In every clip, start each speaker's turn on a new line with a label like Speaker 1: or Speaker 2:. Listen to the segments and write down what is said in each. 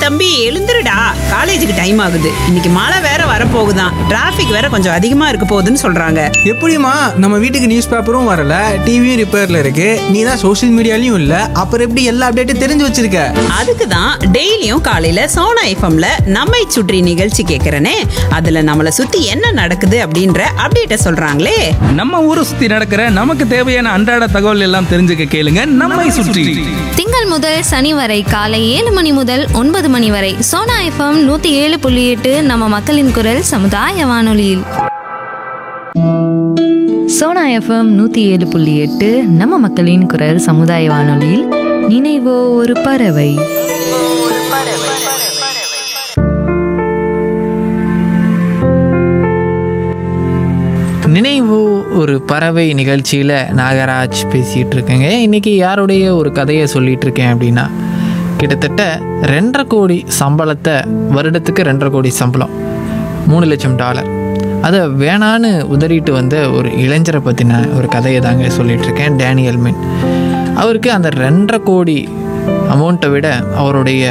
Speaker 1: தம்பி எழுந்துருடா, காலேஜுக்கு டைம் ஆகுது. இன்னைக்கு மழை வேற வரப்போகுதான், டிராபிக் வேற கொஞ்சம் அதிகமா இருக்க போகுதுன்னு சொல்றாங்க.
Speaker 2: எப்படிமா? நம்ம வீட்டுக்கு நியூஸ் பேப்பரும் வரல, டிவியும் ரிப்பேர்ல இருக்கு. நீ தான் சோஷியல் மீடியாலையும் இல்ல, அப்புறம் எப்படி எல்லா அப்டேட்டும் தெரிஞ்சு வச்சிருக்க?
Speaker 1: அதுக்கு தான் டெய்லியும் காலையில சோனா எஃப்எம்ல நம்மை சுற்றி நிகழ்ச்சி கேக்குறனே. அதுல நம்மளை சுத்தி என்ன நடக்குது அப்படின்ற அப்டேட்ட சொல்றாங்களே.
Speaker 3: நம்ம ஊரை சுத்தி நடக்கிற நமக்கு தேவையான அன்றாட தகவல் எல்லாம் தெரிஞ்சுக்க கேளுங்க நம்மை சுற்றி.
Speaker 4: திங்கள் முதல் சனி வரை காலை 7 மணி முதல் 9 மணி வரை சோனா எஃப்எம் 107.8 நம்ம மக்களின் குரல் சமுதாய வானொலியில்.
Speaker 5: சோனா எஃப்எம் 107.8 நம்ம மக்களின் குரல் சமுதாய வானொலியில் நினைவோ ஒரு பறவை.
Speaker 6: நினைவு ஒரு பறவை நிகழ்ச்சியில் நாகராஜ் பேசிகிட்டு இருக்கேங்க. இன்றைக்கி யாருடைய ஒரு கதையை சொல்லிகிட்டு இருக்கேன் அப்படின்னா, கிட்டத்தட்ட 2.5 கோடி சம்பளத்தை, வருடத்துக்கு 2.5 கோடி சம்பளம், $3 லட்சம், அதை வேணான்னு உதறிட்டு வந்த ஒரு இளைஞரை பற்றின ஒரு கதையை தாங்க சொல்லிகிட்ருக்கேன். டேனியல் மின். அவருக்கு அந்த 2.5 கோடி அமௌண்ட்டை விட அவருடைய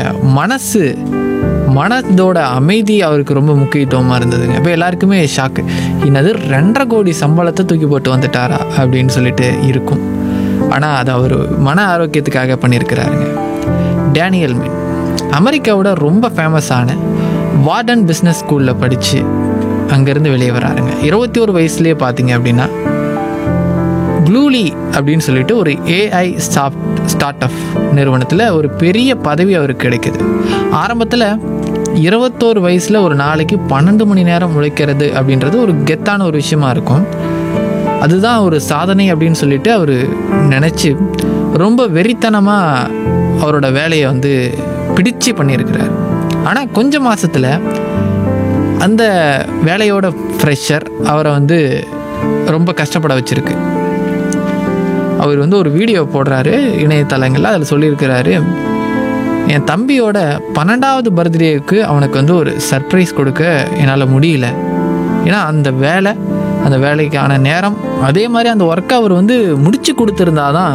Speaker 6: மனதோட அமைதி அவருக்கு ரொம்ப முக்கியத்துவமாக இருந்ததுங்க. இப்போ எல்லாருக்குமே ஷாக்கு, என்னது 2.5 கோடி சம்பளத்தை தூக்கி போட்டு வந்துட்டாரா அப்படின்னு சொல்லிட்டு இருக்கும். ஆனால் அது அவர் மன ஆரோக்கியத்துக்காக பண்ணியிருக்கிறாருங்க. டேனியல் மின் அமெரிக்காவோட ரொம்ப ஃபேமஸான வார்டன் பிஸ்னஸ் ஸ்கூலில் படித்து அங்கேருந்து வெளியே வராருங்க. 21 வயசுலேயே பார்த்தீங்க அப்படின்னா க்ளூலி அப்படின்னு சொல்லிட்டு ஒரு ஏஐ ஸ்டார்ட் அப் நிறுவனத்தில் ஒரு பெரிய பதவி அவருக்கு கிடைக்குது. ஆரம்பத்தில் 21 வயசில் ஒரு நாளைக்கு 12 மணி நேரம் உழைக்கிறது அப்படின்றது ஒரு கெத்தான ஒரு விஷயமா இருக்கும். அதுதான் ஒரு சாதனை அப்படின்னு சொல்லிட்டு அவர் நினச்சி ரொம்ப வெறித்தனமாக அவரோட வேலையை வந்து பிடிச்சு பண்ணியிருக்கிறார். ஆனால் கொஞ்சம் மாதத்தில் அந்த வேலையோட ப்ரெஷர் அவரை வந்து ரொம்ப கஷ்டப்பட வச்சுருக்கு. அவர் வந்து ஒரு வீடியோ போடுறாரு இணையதளங்களில். அதில் சொல்லியிருக்கிறாரு, என் தம்பியோட 12வது பர்த்டேவுக்கு அவனுக்கு வந்து ஒரு சர்ப்ரைஸ் கொடுக்க என்னால் முடியல. ஏன்னா அந்த வேலைக்கான நேரம், அதே மாதிரி அந்த ஒர்க்கை அவர் வந்து முடிச்சு கொடுத்துருந்தாதான்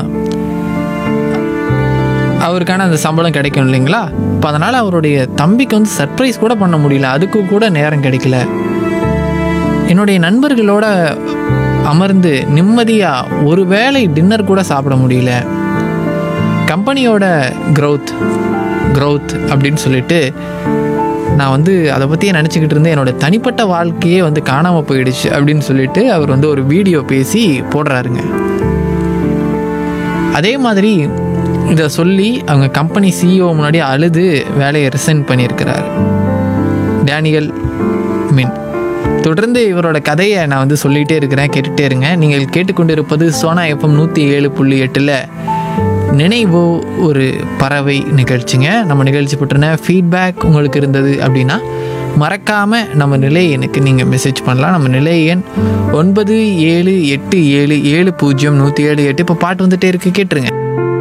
Speaker 6: அவருக்கான அந்த சம்பளம் கிடைக்கும் இல்லைங்களா. இப்போ அதனால் அவருடைய தம்பிக்கு வந்து சர்ப்ரைஸ் கூட பண்ண முடியல, அதுக்கு கூட நேரம் கிடைக்கல. என்னுடைய நண்பர்களோட அமர்ந்து நிம்மதியாக ஒரு வேளை டின்னர் கூட சாப்பிட முடியல. கம்பெனியோட க்ரௌத் அப்படின்னு சொல்லிட்டு நான் வந்து அதை பற்றியே நினச்சிக்கிட்டு இருந்தேன். என்னோடய தனிப்பட்ட வாழ்க்கையே வந்து காணாமல் போயிடுச்சு அப்படின்னு சொல்லிட்டு அவர் வந்து ஒரு வீடியோ பேசி போடுறாருங்க. அதே மாதிரி இதை சொல்லி அவங்க கம்பெனி சிஇஓ முன்னாடி அழுது வேலையை ரிசைன் பண்ணியிருக்கிறார் டேனியல் மின். தொடர்ந்து இவரோட கதையை நான் வந்து சொல்லிகிட்டே இருக்கிறேன், கேட்டுகிட்டே இருங்க. நீங்கள் கேட்டுக்கொண்டு இருப்பது சோனா எஃப்எம் 107.8 நினைவோ ஒரு பறவை நிகழ்ச்சிங்க. நம்ம நிகழ்ச்சி பற்றின ஃபீட்பேக் உங்களுக்கு இருந்தது அப்படின்னா மறக்காமல் நம்ம நிலை எனக்கு நீங்கள் மெசேஜ் பண்ணலாம். நம்ம நிலை எண் 9787700178. இப்போ பாட்டு வந்துகிட்டே இருக்கு, கேட்டுருங்க.